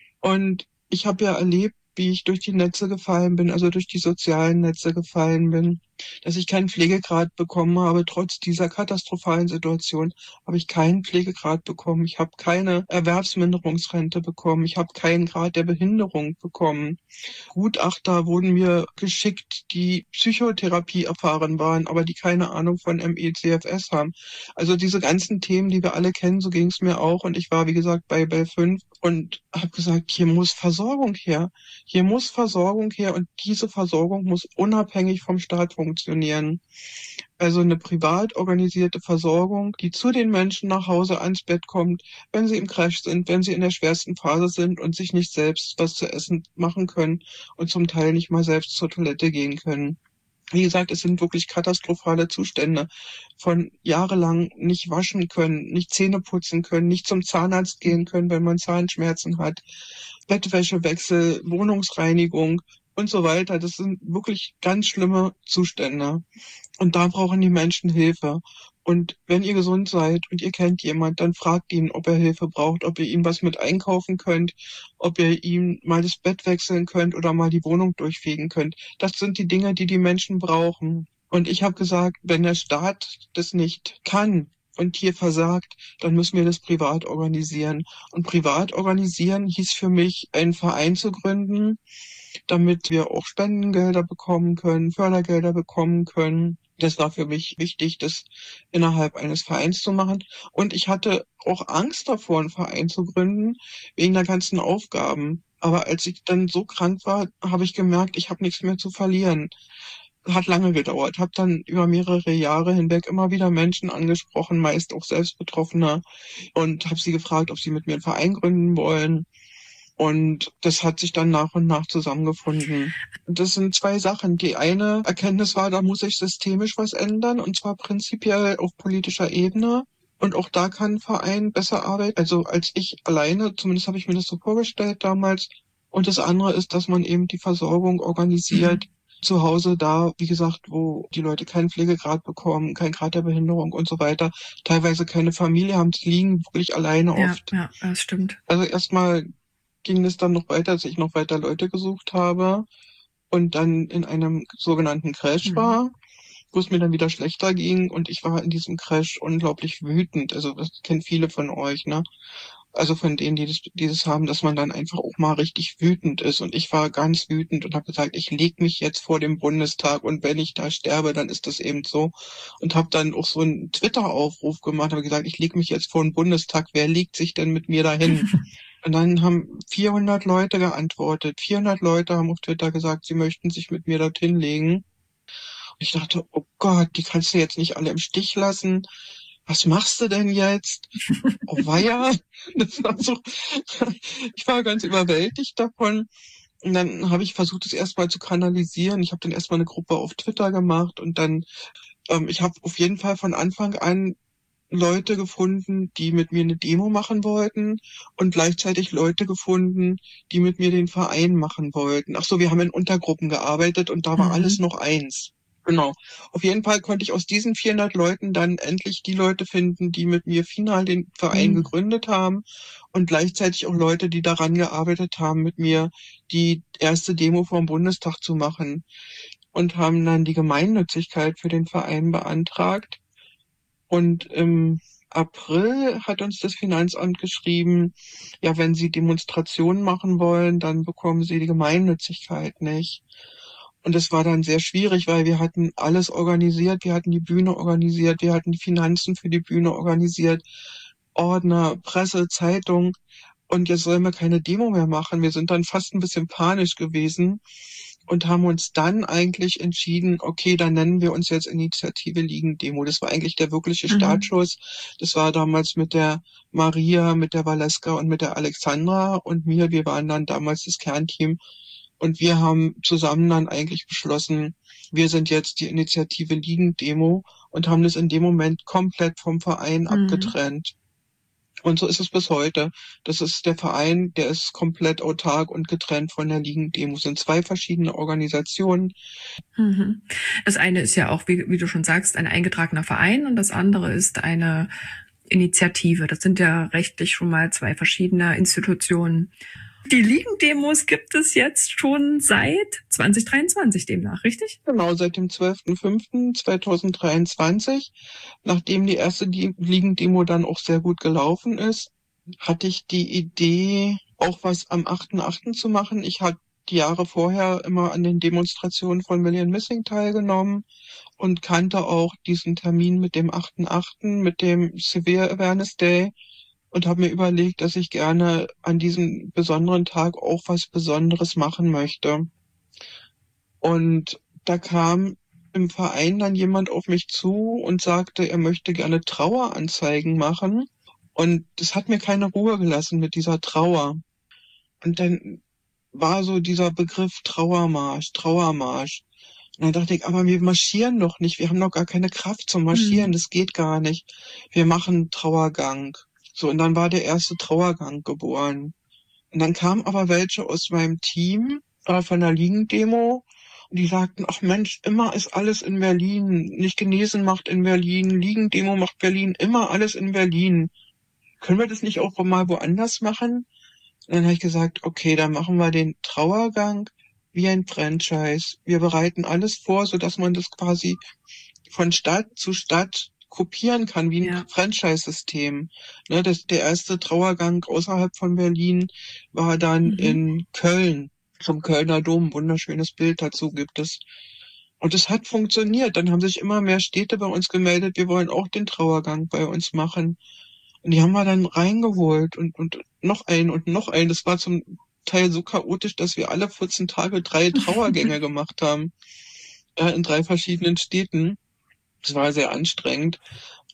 Und ich habe ja erlebt, wie ich durch die Netze gefallen bin, also durch die sozialen Netze gefallen bin, dass ich keinen Pflegegrad bekommen habe. Trotz dieser katastrophalen Situation habe ich keinen Pflegegrad bekommen. Ich habe keine Erwerbsminderungsrente bekommen. Ich habe keinen Grad der Behinderung bekommen. Gutachter wurden mir geschickt, die Psychotherapie erfahren waren, aber die keine Ahnung von M E C F S haben. Also diese ganzen Themen, die wir alle kennen, so ging es mir auch. Und ich war, wie gesagt, bei B fünf und habe gesagt, hier muss Versorgung her. Hier muss Versorgung her und diese Versorgung muss unabhängig vom Staat funktionieren. Also eine privat organisierte Versorgung, die zu den Menschen nach Hause ans Bett kommt, wenn sie im Crash sind, wenn sie in der schwersten Phase sind und sich nicht selbst was zu essen machen können und zum Teil nicht mal selbst zur Toilette gehen können. Wie gesagt, es sind wirklich katastrophale Zustände von jahrelang nicht waschen können, nicht Zähne putzen können, nicht zum Zahnarzt gehen können, wenn man Zahnschmerzen hat, Bettwäschewechsel, Wohnungsreinigung und so weiter. Das sind wirklich ganz schlimme Zustände. Und da brauchen die Menschen Hilfe. Und wenn ihr gesund seid und ihr kennt jemand, dann fragt ihn, ob er Hilfe braucht, ob ihr ihm was mit einkaufen könnt, ob ihr ihm mal das Bett wechseln könnt oder mal die Wohnung durchfegen könnt. Das sind die Dinge, die die Menschen brauchen. Und ich habe gesagt, wenn der Staat das nicht kann und hier versagt, dann müssen wir das privat organisieren. Und privat organisieren hieß für mich, einen Verein zu gründen, damit wir auch Spendengelder bekommen können, Fördergelder bekommen können. Das war für mich wichtig, das innerhalb eines Vereins zu machen. Und ich hatte auch Angst davor, einen Verein zu gründen, wegen der ganzen Aufgaben. Aber als ich dann so krank war, habe ich gemerkt, ich habe nichts mehr zu verlieren. Hat lange gedauert, habe dann über mehrere Jahre hinweg immer wieder Menschen angesprochen, meist auch selbst Betroffene, und habe sie gefragt, ob sie mit mir einen Verein gründen wollen. Und das hat sich dann nach und nach zusammengefunden. Das sind zwei Sachen. Die eine Erkenntnis war, da muss sich systemisch was ändern, und zwar prinzipiell auf politischer Ebene. Und auch da kann ein Verein besser arbeiten, also als ich alleine, zumindest habe ich mir das so vorgestellt damals. Und das andere ist, dass man eben die Versorgung organisiert, mhm. zu Hause da, wie gesagt, wo die Leute keinen Pflegegrad bekommen, keinen Grad der Behinderung und so weiter, teilweise keine Familie haben, die liegen wirklich alleine ja, oft. Ja, das stimmt. Also erstmal ging es dann noch weiter, als ich noch weiter Leute gesucht habe und dann in einem sogenannten Crash mhm. war, wo es mir dann wieder schlechter ging, und ich war in diesem Crash unglaublich wütend. Also das kennen viele von euch, ne? Also von denen, die das, die das haben, dass man dann einfach auch mal richtig wütend ist. Und ich war ganz wütend und habe gesagt, ich leg mich jetzt vor dem Bundestag, und wenn ich da sterbe, dann ist das eben so. Und habe dann auch so einen Twitter-Aufruf gemacht, habe gesagt, ich leg mich jetzt vor den Bundestag, wer legt sich denn mit mir dahin? Und dann haben vierhundert Leute geantwortet. vierhundert Leute haben auf Twitter gesagt, sie möchten sich mit mir dorthin legen. Und ich dachte, oh Gott, die kannst du jetzt nicht alle im Stich lassen. Was machst du denn jetzt? Oh weia. Das war so, ich war ganz überwältigt davon. Und dann habe ich versucht, es erstmal zu kanalisieren. Ich habe dann erstmal eine Gruppe auf Twitter gemacht, und dann, ähm, ich habe auf jeden Fall von Anfang an Leute gefunden, die mit mir eine Demo machen wollten, und gleichzeitig Leute gefunden, die mit mir den Verein machen wollten. Ach so, wir haben in Untergruppen gearbeitet, und da war mhm. alles noch eins. Genau. Auf jeden Fall konnte ich aus diesen vierhundert Leuten dann endlich die Leute finden, die mit mir final den Verein mhm. gegründet haben, und gleichzeitig auch Leute, die daran gearbeitet haben, mit mir die erste Demo vor dem Bundestag zu machen, und haben dann die Gemeinnützigkeit für den Verein beantragt. Und im April hat uns das Finanzamt geschrieben, ja, wenn Sie Demonstrationen machen wollen, dann bekommen Sie die Gemeinnützigkeit nicht. Und das war dann sehr schwierig, weil wir hatten alles organisiert, wir hatten die Bühne organisiert, wir hatten die Finanzen für die Bühne organisiert, Ordner, Presse, Zeitung, und jetzt sollen wir keine Demo mehr machen. Wir sind dann fast ein bisschen panisch gewesen und haben uns dann eigentlich entschieden, okay, dann nennen wir uns jetzt Initiative Liegen-Demo. Das war eigentlich der wirkliche Startschuss. Mhm. Das war damals mit der Maria, mit der Valeska und mit der Alexandra und mir. Wir waren dann damals das Kernteam, und wir haben zusammen dann eigentlich beschlossen, wir sind jetzt die Initiative Liegen-Demo, und haben das in dem Moment komplett vom Verein mhm. abgetrennt. Und so ist es bis heute. Das ist der Verein, der ist komplett autark und getrennt von der Liegen-Demo. Es sind zwei verschiedene Organisationen. Mhm. Das eine ist ja auch, wie, wie du schon sagst, ein eingetragener Verein, und das andere ist eine Initiative. Das sind ja rechtlich schon mal zwei verschiedene Institutionen. Die Liegen-Demos gibt es jetzt schon seit zwanzig dreiundzwanzig demnach, richtig? Genau, seit dem zwölften fünften zweitausenddreiundzwanzig. Nachdem die erste Liegen-Demo dann auch sehr gut gelaufen ist, hatte ich die Idee, auch was am achten achten zu machen. Ich hatte die Jahre vorher immer an den Demonstrationen von Million Missing teilgenommen und kannte auch diesen Termin mit dem achten achten, mit dem Severe Awareness Day. Und habe mir überlegt, dass ich gerne an diesem besonderen Tag auch was Besonderes machen möchte. Und da kam im Verein dann jemand auf mich zu und sagte, er möchte gerne Traueranzeigen machen. Und das hat mir keine Ruhe gelassen mit dieser Trauer. Und dann war so dieser Begriff Trauermarsch, Trauermarsch. Und dann dachte ich, aber wir marschieren doch nicht, wir haben noch gar keine Kraft zum Marschieren, mhm. das geht gar nicht. Wir machen Trauergang. So, und dann war der erste Trauergang geboren. Und dann kamen aber welche aus meinem Team äh, von der Liegen-Demo, und die sagten, ach Mensch, immer ist alles in Berlin. Nicht genesen macht in Berlin, Liegen-Demo macht Berlin, immer alles in Berlin. Können wir das nicht auch mal woanders machen? Und dann habe ich gesagt, okay, dann machen wir den Trauergang wie ein Franchise. Wir bereiten alles vor, sodass man das quasi von Stadt zu Stadt kopieren kann, wie ein ja. Franchise-System. Ne, das, der erste Trauergang außerhalb von Berlin war dann mhm. in Köln, zum Kölner Dom. Wunderschönes Bild dazu gibt es. Und es hat funktioniert. Dann haben sich immer mehr Städte bei uns gemeldet, wir wollen auch den Trauergang bei uns machen. Und die haben wir dann reingeholt und, und noch einen und noch einen. Das war zum Teil so chaotisch, dass wir alle vierzehn Tage drei Trauergänge gemacht haben. Ja, in drei verschiedenen Städten. Das war sehr anstrengend.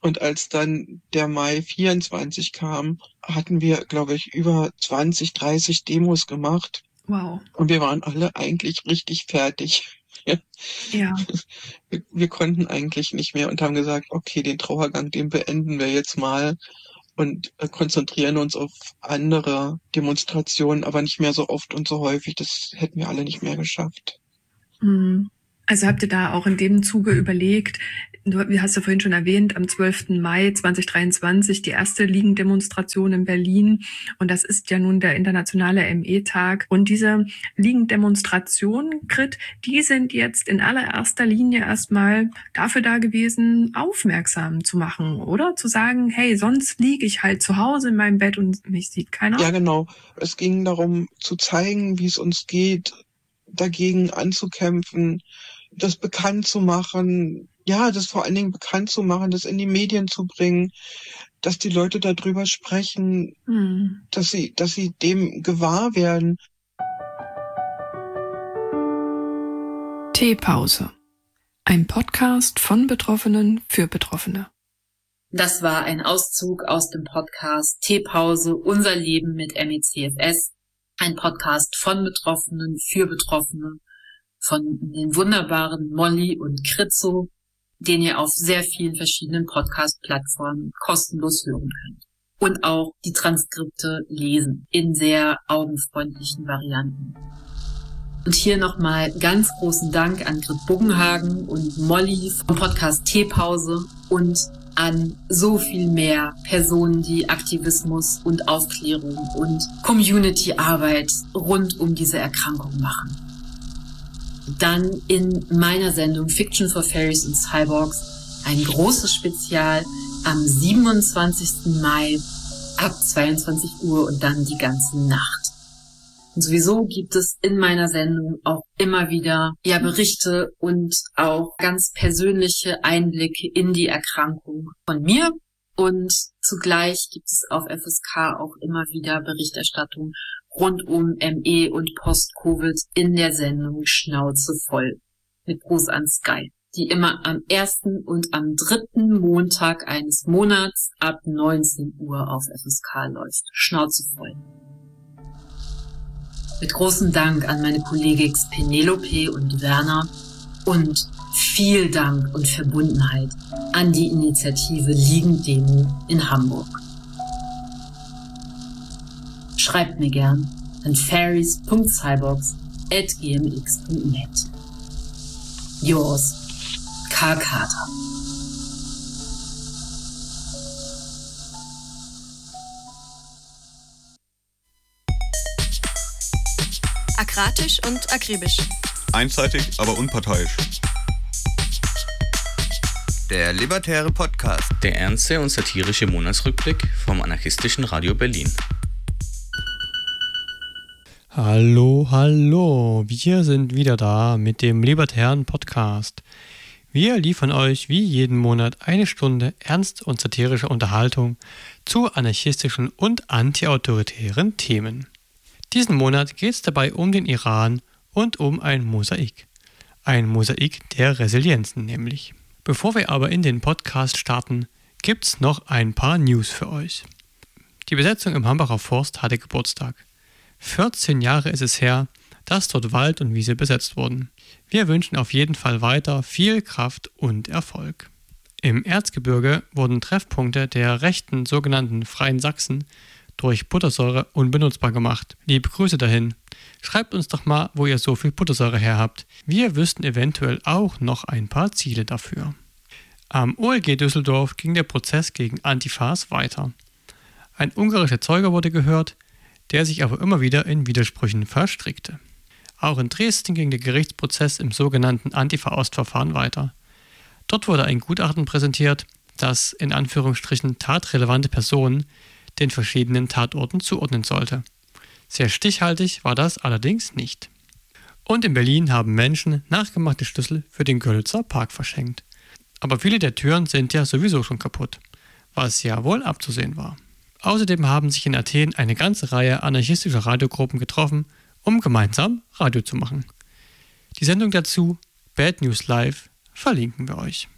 Und als dann der Mai vierundzwanzig kam, hatten wir, glaube ich, über zwanzig, dreißig Demos gemacht. Wow. Und wir waren alle eigentlich richtig fertig. Ja. Ja. Wir, wir konnten eigentlich nicht mehr und haben gesagt, okay, den Trauergang, den beenden wir jetzt mal und äh, konzentrieren uns auf andere Demonstrationen, aber nicht mehr so oft und so häufig. Das hätten wir alle nicht mehr geschafft. Mhm. Also habt ihr da auch in dem Zuge überlegt, du hast ja vorhin schon erwähnt, am zwölften Mai zweitausenddreiundzwanzig die erste Liegendemonstration in Berlin, und das ist ja nun der internationale M E-Tag. Und diese Liegendemonstrationen, Grit, die sind jetzt in allererster Linie erstmal dafür da gewesen, aufmerksam zu machen, oder? Zu sagen, hey, sonst liege ich halt zu Hause in meinem Bett und mich sieht keiner. Ja, genau. Es ging darum zu zeigen, wie es uns geht, dagegen anzukämpfen, das bekannt zu machen, ja, das vor allen Dingen bekannt zu machen, das in die Medien zu bringen, dass die Leute darüber sprechen, hm. dass sie, dass sie dem gewahr werden. Teepause. Ein Podcast von Betroffenen für Betroffene. Das war ein Auszug aus dem Podcast Teepause, unser Leben mit M E C F S. Ein Podcast von Betroffenen für Betroffene, von den wunderbaren Molly und Kritzo, den ihr auf sehr vielen verschiedenen Podcast-Plattformen kostenlos hören könnt. Und auch die Transkripte lesen in sehr augenfreundlichen Varianten. Und hier nochmal ganz großen Dank an Grit Buggenhagen und Molly vom Podcast Teepause und an so viel mehr Personen, die Aktivismus und Aufklärung und Community-Arbeit rund um diese Erkrankung machen. Dann in meiner Sendung Fiction for Fairies und Cyborgs ein großes Spezial am siebenundzwanzigsten Mai ab zweiundzwanzig Uhr und dann die ganze Nacht. Und sowieso gibt es in meiner Sendung auch immer wieder ja Berichte und auch ganz persönliche Einblicke in die Erkrankung von mir. Und zugleich gibt es auf F S K auch immer wieder Berichterstattung rund um M E und Post-Covid in der Sendung Schnauze voll mit Gruß an Sky, die immer am ersten und am dritten Montag eines Monats ab neunzehn Uhr auf F S K läuft. Schnauze voll. Mit großem Dank an meine Kollegix Penelope und Werner und viel Dank und Verbundenheit an die Initiative Liegendemo in Hamburg. Schreibt mir gern an fairies punkt cyborgs at g m x punkt net. Yours, Karl Carter. Akratisch und akribisch. Einseitig, aber unparteiisch. Der libertäre Podcast. Der ernste und satirische Monatsrückblick vom anarchistischen Radio Berlin. Hallo, hallo, wir sind wieder da mit dem libertären Podcast. Wir liefern euch wie jeden Monat eine Stunde ernst und satirische Unterhaltung zu anarchistischen und antiautoritären Themen. Diesen Monat geht es dabei um den Iran und um ein Mosaik. Ein Mosaik der Resilienzen nämlich. Bevor wir aber in den Podcast starten, gibt's noch ein paar News für euch. Die Besetzung im Hambacher Forst hatte Geburtstag. vierzehn Jahre ist es her, dass dort Wald und Wiese besetzt wurden. Wir wünschen auf jeden Fall weiter viel Kraft und Erfolg. Im Erzgebirge wurden Treffpunkte der rechten sogenannten Freien Sachsen durch Buttersäure unbenutzbar gemacht. Liebe Grüße dahin. Schreibt uns doch mal, wo ihr so viel Buttersäure her habt. Wir wüssten eventuell auch noch ein paar Ziele dafür. Am O L G Düsseldorf ging der Prozess gegen Antifas weiter. Ein ungarischer Zeuge wurde gehört, der sich aber immer wieder in Widersprüchen verstrickte. Auch in Dresden ging der Gerichtsprozess im sogenannten Antifa-Ostverfahren weiter. Dort wurde ein Gutachten präsentiert, das in Anführungsstrichen tatrelevante Personen den verschiedenen Tatorten zuordnen sollte. Sehr stichhaltig war das allerdings nicht. Und in Berlin haben Menschen nachgemachte Schlüssel für den Görlitzer Park verschenkt. Aber viele der Türen sind ja sowieso schon kaputt, was ja wohl abzusehen war. Außerdem haben sich in Athen eine ganze Reihe anarchistischer Radiogruppen getroffen, um gemeinsam Radio zu machen. Die Sendung dazu, Bad News Live, verlinken wir euch.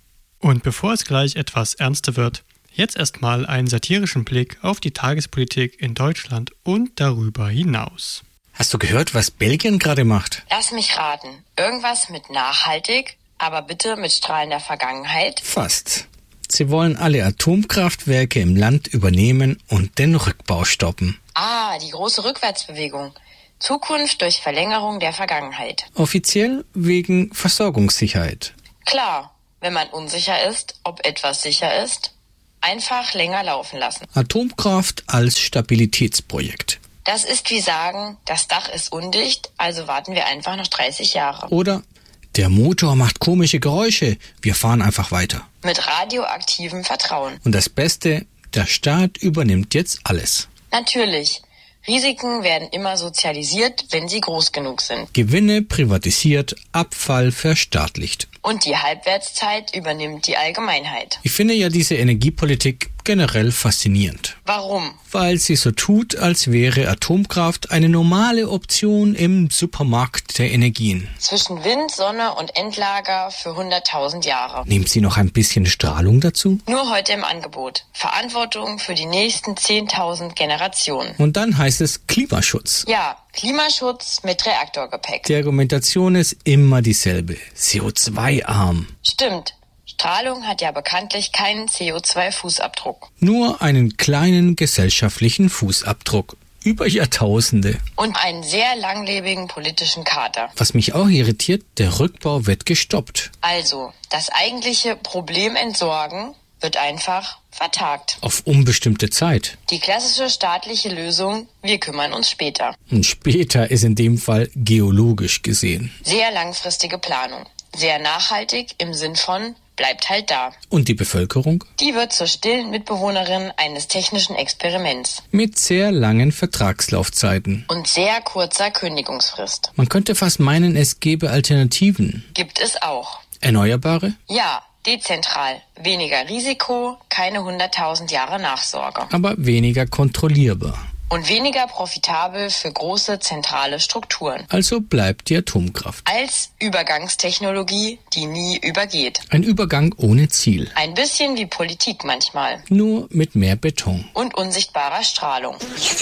Und bevor es gleich etwas ernster wird, jetzt erstmal einen satirischen Blick auf die Tagespolitik in Deutschland und darüber hinaus. Hast du gehört, was Belgien gerade macht? Lass mich raten. Irgendwas mit nachhaltig, aber bitte mit strahlender Vergangenheit? Fast. Sie wollen alle Atomkraftwerke im Land übernehmen und den Rückbau stoppen. Ah, die große Rückwärtsbewegung. Zukunft durch Verlängerung der Vergangenheit. Offiziell wegen Versorgungssicherheit. Klar, wenn man unsicher ist, ob etwas sicher ist, einfach länger laufen lassen. Atomkraft als Stabilitätsprojekt. Das ist wie sagen, das Dach ist undicht, also warten wir einfach noch dreißig Jahre. Oder der Motor macht komische Geräusche, wir fahren einfach weiter. Mit radioaktivem Vertrauen. Und das Beste, der Staat übernimmt jetzt alles. Natürlich. Risiken werden immer sozialisiert, wenn sie groß genug sind. Gewinne privatisiert, Abfall verstaatlicht. Und die Halbwertszeit übernimmt die Allgemeinheit. Ich finde ja diese Energiepolitik generell faszinierend. Warum? Weil sie so tut, als wäre Atomkraft eine normale Option im Supermarkt der Energien. Zwischen Wind, Sonne und Endlager für hunderttausend Jahre. Nimmt sie noch ein bisschen Strahlung dazu? Nur heute im Angebot. Verantwortung für die nächsten zehntausend Generationen. Und dann heißt es Klimaschutz. Ja, Klimaschutz mit Reaktorgepäck. Die Argumentation ist immer dieselbe. C O zwei arm. Stimmt. Strahlung hat ja bekanntlich keinen C O zwei Fußabdruck. Nur einen kleinen gesellschaftlichen Fußabdruck. Über Jahrtausende. Und einen sehr langlebigen politischen Kater. Was mich auch irritiert, der Rückbau wird gestoppt. Also, das eigentliche Problem entsorgen wird einfach vertagt. Auf unbestimmte Zeit. Die klassische staatliche Lösung, wir kümmern uns später. Und später ist in dem Fall geologisch gesehen. Sehr langfristige Planung. Sehr nachhaltig im Sinn von bleibt halt da. Und die Bevölkerung? Die wird zur stillen Mitbewohnerin eines technischen Experiments. Mit sehr langen Vertragslaufzeiten. Und sehr kurzer Kündigungsfrist. Man könnte fast meinen, es gäbe Alternativen. Gibt es auch. Erneuerbare? Ja, dezentral. Weniger Risiko, keine hunderttausend Jahre Nachsorge. Aber weniger kontrollierbar. Und weniger profitabel für große zentrale Strukturen. Also bleibt die Atomkraft. Als Übergangstechnologie, die nie übergeht. Ein Übergang ohne Ziel. Ein bisschen wie Politik manchmal. Nur mit mehr Beton. Und unsichtbarer Strahlung.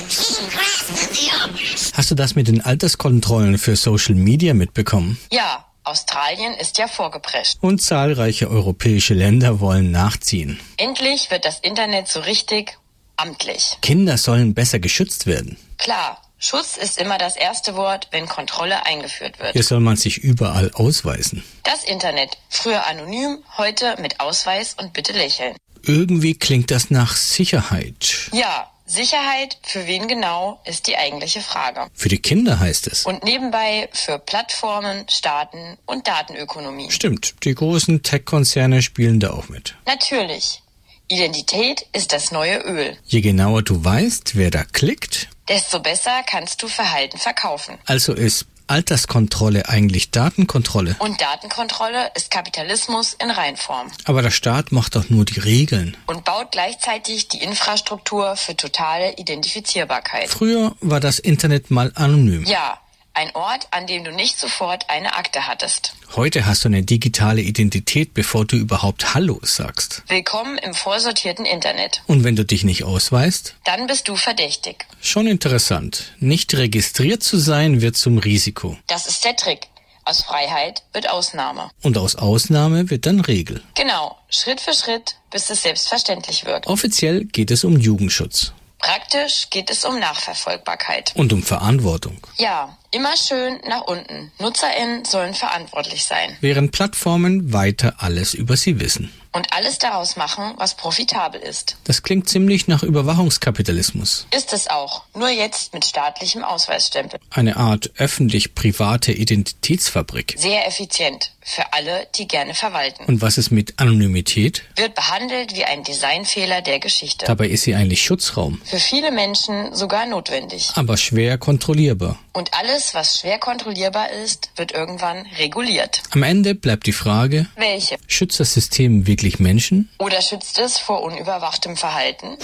Hast du das mit den Alterskontrollen für Social Media mitbekommen? Ja, Australien ist ja vorgeprescht. Und zahlreiche europäische Länder wollen nachziehen. Endlich wird das Internet so richtig amtlich. Kinder sollen besser geschützt werden. Klar, Schutz ist immer das erste Wort, wenn Kontrolle eingeführt wird. Hier soll man sich überall ausweisen. Das Internet, früher anonym, heute mit Ausweis und bitte lächeln. Irgendwie klingt das nach Sicherheit. Ja, Sicherheit, für wen genau, ist die eigentliche Frage. Für die Kinder heißt es. Und nebenbei für Plattformen, Staaten und Datenökonomie. Stimmt, die großen Tech-Konzerne spielen da auch mit. Natürlich. Identität ist das neue Öl. Je genauer du weißt, wer da klickt, desto besser kannst du Verhalten verkaufen. Also ist Alterskontrolle eigentlich Datenkontrolle? Und Datenkontrolle ist Kapitalismus in Reinform. Aber der Staat macht doch nur die Regeln. Und baut gleichzeitig die Infrastruktur für totale Identifizierbarkeit. Früher war das Internet mal anonym. Ja. Ein Ort, an dem du nicht sofort eine Akte hattest. Heute hast du eine digitale Identität, bevor du überhaupt Hallo sagst. Willkommen im vorsortierten Internet. Und wenn du dich nicht ausweist? Dann bist du verdächtig. Schon interessant. Nicht registriert zu sein, wird zum Risiko. Das ist der Trick. Aus Freiheit wird Ausnahme. Und aus Ausnahme wird dann Regel. Genau. Schritt für Schritt, bis es selbstverständlich wird. Offiziell geht es um Jugendschutz. Praktisch geht es um Nachverfolgbarkeit. Und um Verantwortung. Ja, immer schön nach unten. NutzerInnen sollen verantwortlich sein. Während Plattformen weiter alles über sie wissen. Und alles daraus machen, was profitabel ist. Das klingt ziemlich nach Überwachungskapitalismus. Ist es auch, nur jetzt mit staatlichem Ausweisstempel. Eine Art öffentlich-private Identitätsfabrik. Sehr effizient, für alle, die gerne verwalten. Und was ist mit Anonymität? Wird behandelt wie ein Designfehler der Geschichte. Dabei ist sie eigentlich Schutzraum. Für viele Menschen sogar notwendig. Aber schwer kontrollierbar. Und alles, was schwer kontrollierbar ist, wird irgendwann reguliert. Am Ende bleibt die Frage, welche? Schützt das System wirklich Menschen? Oder schützt es vor unüberwachtem Verhalten?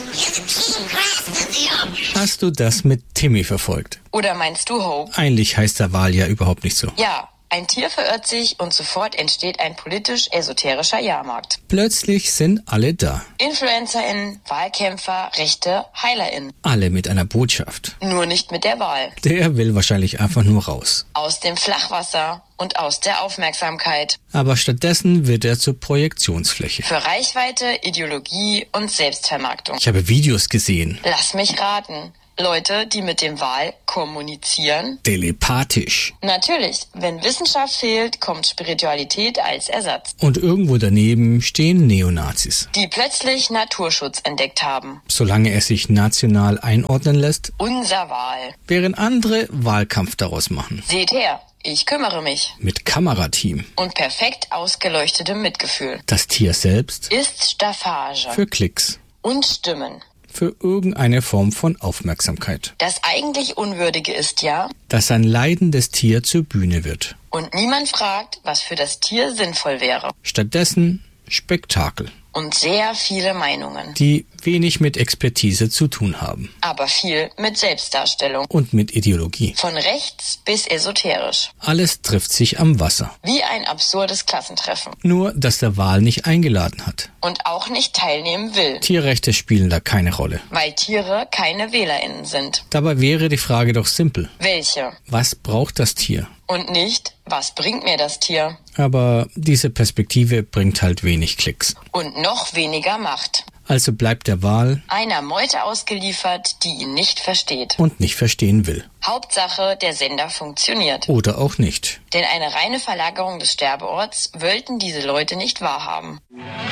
Hast du das mit Timmy verfolgt? Oder meinst du Hope? Eigentlich heißt der Wahl ja überhaupt nicht so. Ja, Ein Tier verirrt sich und sofort entsteht ein politisch-esoterischer Jahrmarkt. Plötzlich sind alle da. InfluencerInnen, Wahlkämpfer, Rechte, HeilerInnen. Alle mit einer Botschaft. Nur nicht mit der Wahl. Der will wahrscheinlich einfach nur raus. Aus dem Flachwasser und aus der Aufmerksamkeit. Aber stattdessen wird er zur Projektionsfläche. Für Reichweite, Ideologie und Selbstvermarktung. Ich habe Videos gesehen. Lass mich raten. Leute, die mit dem Wahl kommunizieren? Telepathisch. Natürlich, wenn Wissenschaft fehlt, kommt Spiritualität als Ersatz. Und irgendwo daneben stehen Neonazis. Die plötzlich Naturschutz entdeckt haben. Solange er sich national einordnen lässt. Unser Wahl. Während andere Wahlkampf daraus machen. Seht her, ich kümmere mich. Mit Kamerateam. Und perfekt ausgeleuchtetem Mitgefühl. Das Tier selbst ist Staffage. Für Klicks. Und Stimmen. Für irgendeine Form von Aufmerksamkeit. Das eigentlich Unwürdige ist ja, dass ein leidendes Tier zur Bühne wird. Und niemand fragt, was für das Tier sinnvoll wäre. Stattdessen Spektakel. Und sehr viele Meinungen. Die wenig mit Expertise zu tun haben. Aber viel mit Selbstdarstellung. Und mit Ideologie. Von rechts bis esoterisch. Alles trifft sich am Wasser. Wie ein absurdes Klassentreffen. Nur, dass der Wal nicht eingeladen hat. Und auch nicht teilnehmen will. Tierrechte spielen da keine Rolle. Weil Tiere keine WählerInnen sind. Dabei wäre die Frage doch simpel. Welche? Was braucht das Tier? Und nicht, was bringt mir das Tier? Aber diese Perspektive bringt halt wenig Klicks. Und noch weniger Macht. Also bleibt der Wal einer Meute ausgeliefert, die ihn nicht versteht. Und nicht verstehen will. Hauptsache, der Sender funktioniert. Oder auch nicht. Denn eine reine Verlagerung des Sterbeorts wollten diese Leute nicht wahrhaben.